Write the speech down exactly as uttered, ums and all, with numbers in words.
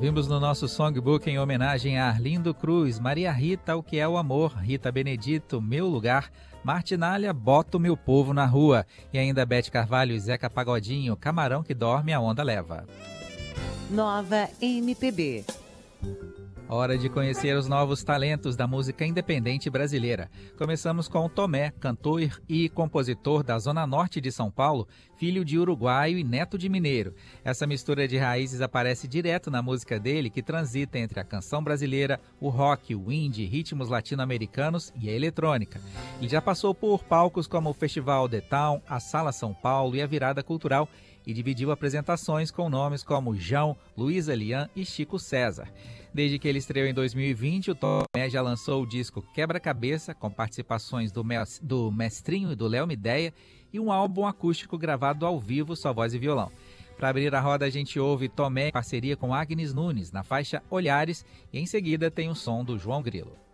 Ouvimos no nosso songbook em homenagem a Arlindo Cruz, Maria Rita, O Que É o Amor, Rita Benedito, Meu Lugar, Martinália, Boto Meu Povo na Rua, e ainda Bete Carvalho e Zeca Pagodinho, Camarão que Dorme, a Onda Leva. Nova M P B. Hora de conhecer os novos talentos da música independente brasileira. Começamos com Tomé, cantor e compositor da Zona Norte de São Paulo, filho de uruguaio e neto de mineiro. Essa mistura de raízes aparece direto na música dele, que transita entre a canção brasileira, o rock, o indie, ritmos latino-americanos e a eletrônica. Ele já passou por palcos como o Festival The Town, a Sala São Paulo e a Virada Cultural, e dividiu apresentações com nomes como João, Luísa Lian e Chico César. Desde que ele estreou em dois mil e vinte, o Tomé já lançou o disco Quebra-Cabeça, com participações do, Mes- do Mestrinho e do Léo Mideia, e um álbum acústico gravado ao vivo, só voz e violão. Para abrir a roda, a gente ouve Tomé em parceria com Agnes Nunes, na faixa Olhares, e em seguida tem o som do João Grilo.